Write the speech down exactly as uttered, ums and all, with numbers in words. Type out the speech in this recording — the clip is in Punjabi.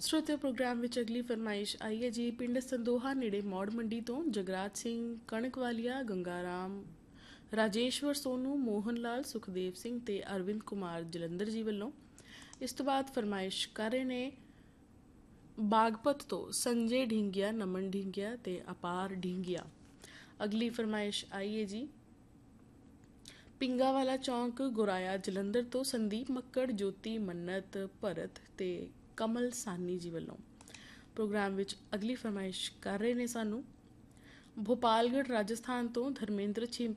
श्रोते प्रोग्राम ਵਿੱਚ ਅਗਲੀ ਫਰਮਾਇਸ਼ ਆਈ ਹੈ ਜੀ। ਪਿੰਡ ਸੰਦੋਹਾ ਨੇੜੇ ਮੌੜ ਮੰਡੀ ਤੋਂ ਜਗਰਾਜ ਸਿੰਘ, ਕਣਕ ਵਾਲੀਆ, ਗੰਗਾ ਰਾਮ, ਰਾਜੇਸ਼ਵਰ ਸੋਨੂ, ਮੋਹਨ ਲਾਲ, ਸੁਖਦੇਵ ਸਿੰਘ ਤੇ ਅਰਵਿੰਦ ਕੁਮਾਰ ਜਲੰਧਰ ਜੀ ਵੱਲੋਂ। ਇਸ ਤੋਂ ਬਾਅਦ ਫਰਮਾਇਸ਼ ਕਰ ਰਹੇ ਨੇ ਬਾਗਪਤ ਤੋਂ ਸੰਜੇ ਢੀਂਗਿਆ, ਨਮਨ ਢੀਂਗਿਆ ਤੇ ਅਪਾਰ ਢੀਂਗਿਆ। ਅਗਲੀ ਫਰਮਾਇਸ਼ ਆਈ ਹੈ ਜੀ ਪਿੰਗਾ ਵਾਲਾ ਚੌਂਕ, ਗੁਰਾਇਆ ਜਲੰਧਰ ਤੋਂ ਸੰਦੀਪ ਮੱਕੜ, ਜੋਤੀ, ਮੰਨਤ, ਭਰਤ ਤੇ ਕਮਲ ਸਾਨੀ ਜੀ ਵੱਲੋਂ। ਪ੍ਰੋਗਰਾਮ ਵਿੱਚ ਅਗਲੀ ਫਰਮਾਇਸ਼ ਕਰ ਰਹੇ ਨੇ ਸਾਨੂੰ ਭੋਪਾਲਗੜ੍ਹ ਰਾਜਸਥਾਨ ਤੋਂ ਧਰਮੇਂਦਰ